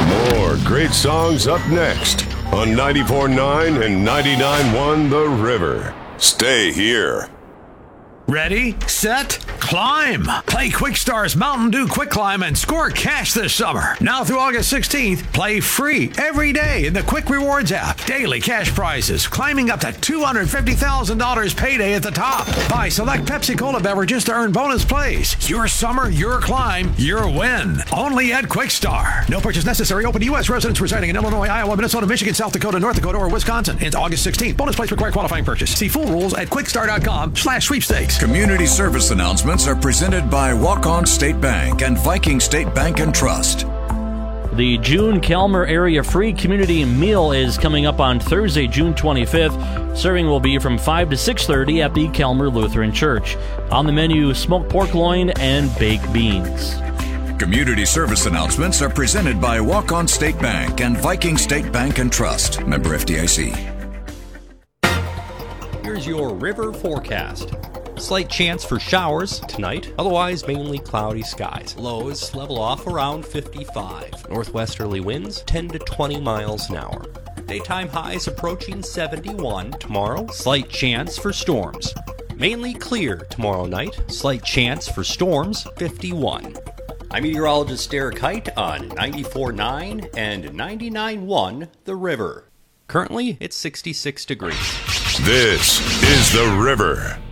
More great songs up next on 94.9 and 99.1 The River. Stay here. Ready, set, climb. Play Quickstar's Mountain Dew Quick Climb and score cash this summer. Now through August 16th, play free every day in the Quick Rewards app. Daily cash prizes climbing up to $250,000 payday at the top. Buy select Pepsi Cola beverages to earn bonus plays. Your summer, your climb, your win. Only at Quickstar. No purchase necessary. Open to U.S. residents residing in Illinois, Iowa, Minnesota, Michigan, South Dakota, North Dakota, or Wisconsin. It's August 16th. Bonus plays require qualifying purchase. See full rules at quickstar.com/sweepstakes. Community service announcements are presented by Walk-On State Bank and Viking State Bank and Trust. The June Calmer Area Free Community Meal is coming up on Thursday, June 25th. Serving will be from 5 to 6:30 at the Calmer Lutheran Church. On the menu, smoked pork loin and baked beans. Community service announcements are presented by Walk-On State Bank and Viking State Bank and Trust. Member FDIC. Here's your river forecast. Slight chance for showers tonight, otherwise mainly cloudy skies. Lows level off around 55. Northwesterly winds 10 to 20 miles an hour. Daytime highs approaching 71 tomorrow. Slight chance for storms. Mainly clear tomorrow night. Slight chance for storms 51. I'm meteorologist Derek Height on 94.9 and 99.1 The River. Currently, it's 66 degrees. This is The River.